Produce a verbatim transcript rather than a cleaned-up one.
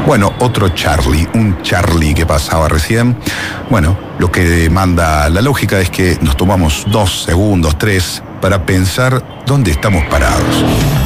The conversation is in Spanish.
Bueno, otro Charlie, un Charlie que pasaba recién. Bueno, lo que demanda la lógica es que nos tomamos dos segundos, tres, para pensar dónde estamos parados.